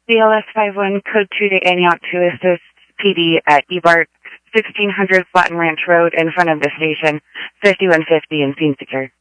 BLS 51, code 2 to Antioch to assist PD at EBART, 1600 Flatten Ranch Road in front of the station, 5150 and scene secure.